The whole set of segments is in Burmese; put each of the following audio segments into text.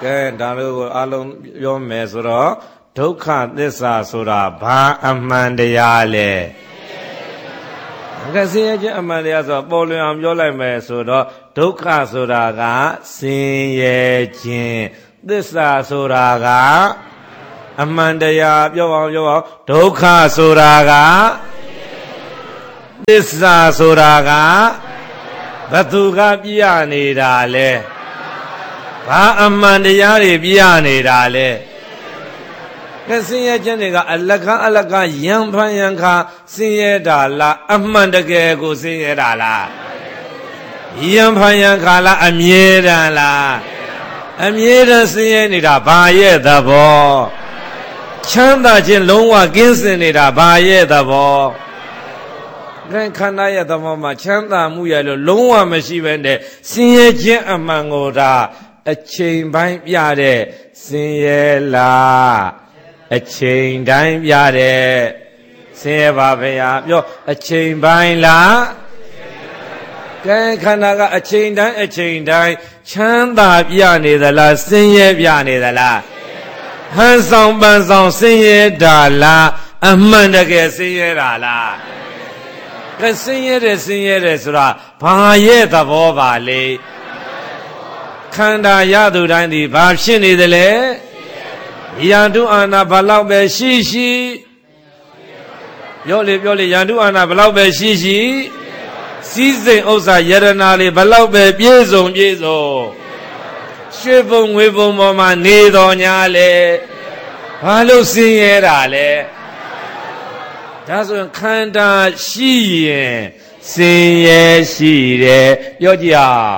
ကဲဒါလို့အလုံးပြောမယ်ဆိုတော့ဒုက္ခသစ္စာဆိုတာဘာအမှန်တရားလဲကဲဆင်းရဲခြင်းအမှန်တရားဆိုပေါ်လွင်အောင်ပြောလိုက်မယ်ဆိုတော့ဒုက္ခဆိုတာကဆင်းရဲခြင်းသစ္စာဆိုတာကအမှန်တရားပြောအောင်ဒုက္ခဆိုတာကသစ္စာဆိုတာကဘသူကပြနေတာလဲဘာအမှန်တရားတွေပြနေတာလဲကဲဆင်းရဲခြင်းတွေကအလကယံဖန်ယံခါဆင်းရဲတာလားအမှန်တကယ်ကိုဆင်းရဲတာလားယံဖန်ယံခါလားအမြဲတမ်းလားအမြဲတမ်းဆင်းရဲနေတာဘာရဲ့သဘောချမ်းသာခြင်းလုံးဝကင်းစင်နေတာဘာရဲ့သဘောခန္ဓာရဲ့သဘောမှာချမ်းသာမှုရလို့လုံးဝမရှိဘဲနဲ့ဆင်းရဲခြင်းအမှန်ကိုဒါအချိန်ပိုင်းပြတဲ့ဆင်းရဲလားအချိန်တိုင်းပြတဲ့ဆင်းရဲပါဗျာပြောအချိန်ပိုင်းလားကဲခန္ဓာကအချိန်တိုင်းချမ်းသာပြနေသလားဆင်းရဲပြနေသလားဟန်ဆောင်ပန်ဆောင်ဆင်းရဲတာလားအမှန်တကယ်ဆင်းရဲတာလားကဲဆင်းရဲတယ်ဆိုတာဘာရဲ့သဘောပါလဲခန္ဓာရသူတိုင်းဒီဘာဖြစ်နေသလဲယန္တုအာနာဘလောက်ပဲရှိပြောလေယန္တုအာနာဘလောက်ပဲရှိစည်းစိမ်ဥစ္စာယရနာလေးဘလောက်ပဲပြည့်စုံရွှေပုံငွေပုံပေါ်မှာနေတော်ညာလေဘာလို့ဆင်းရဲတာလဲဒါဆိုရင်ခန္ဓာရှိရင်ဆင်းရဲရှိတယ်ပြောကြည့်အောင်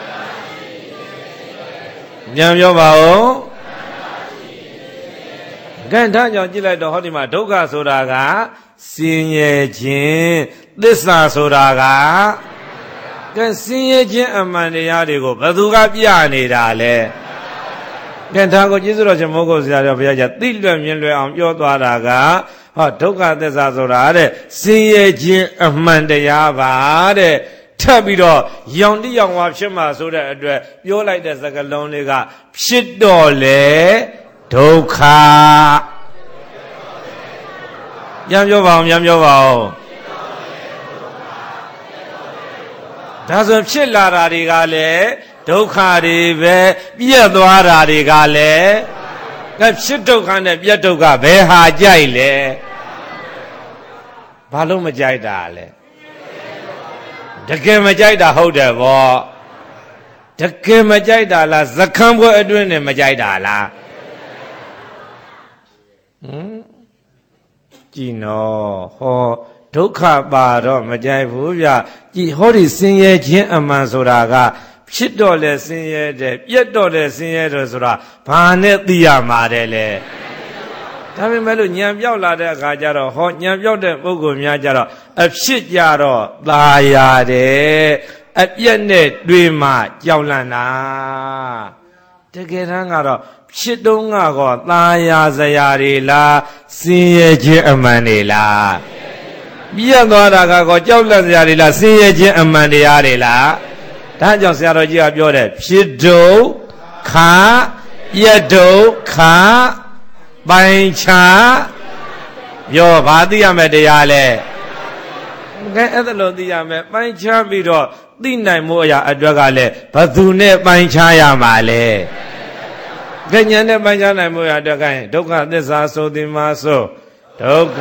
ပြန်ပြောပါဦးကဲဒါကြောင့်ကြည့်လိုက်တော့ဟောဒီမှာဒုက္ခဆိုတာကဆင်းရဲခြင်းသစ္စာဆိုတာကကဲဆင်းရဲခြင်းအမှန်တရားတွေကိုဘယ်သူကပြနေတာလဲကဲဒါကိုကျေးဇူးတော်ရှင်မိုးကုတ်ဆရာတော်ဘုရားကြီးသိလွယ်မြင်လွယ်အောင်ပြောသွားတာကဟောဒုက္ခသစ္စာဆိုတာတဲ့ဆင်းရဲခြင်းအမှန်တရားပါတဲ့ထပ်ပြီးတော့ရောင်တိရောင်ဝါဖြစ်မှာဆိုတဲ့အတွက်ပြောလိုက်တဲ့စကားလုံးလေးကဖြစ်တော့လေဒုက္ခပြန်ပြောပါအောင်ဒါဆိုဖြစ်လာတာတွေကလည်းဒုက္ခတွေပဲပြည့်သွားတာတွေကလည်းကဲဖြစ်ဒုက္ခနဲ့ပြည့်ဒုက္ခဘယ်ဟာကြိုက်လဲဘာလို့မကြိုက်တာလဲတကယ်မကြိုက်တာဟုတ်တယ်ဗောတကယ်မကြိုက်တာလားဇခန်းဘွဲအတွင်းနဲ့မကြိုက်တာလားကြည်နော်ဟောဒုက္ခပါတော့မကြိုက်ဘူးဗျကြည်ဟောဒီဆင်းရဲခြင်းအမှန်ဆိုတာကဖြစ်တော့လဲဆင်းရဲတယ်ပြတ်တော့လဲဆင်းရဲတယ်ဆိုတာဘာနဲ့သိရမှာတယ်လဲဒါပေမဲ့လို့ညံပြောက်လာတဲ့အခါကျတော့ဟောညံပြောက်တဲ့ပုဂ္ဂိုလ်များကျတော့အဖြစ်ကြတော့သာရတယ်အပြက်နဲ့တွေ့မှကြောက်လန့်တာတကယ်တမ်းကတော့ဖြစ်တုံးကောသာယာစရာတွေလားဆင်းရဲခြင်းအမှန်တွေလားပြတ်သွားတာကောကြောက်လန့်စရာတွေလားဆင်းရဲခြင်းအမှန်တရားတွေလားဒါကြောင့်ဆရာတော်ကြီးကပြောတယ်ဖြစ်ဒုက္ခပြတ်ဒုက္ခပိုင်ချပြောဘာသိရမယ်တရားလဲကဲအဲ့ဒါလို့သိရမယ်ပိုင်ချပြီးတော့သိနိုင်မှုအရာအတွက်ကလည်းဘသူနဲ့ပိုင်ချရမှာလဲကဉ္ဉနဲ့ပိုင်ချနိုင်မှုအရာအတွက်ကဒုက္ခသစ္စာဆိုသည်မှာဆိုဒုက္ခ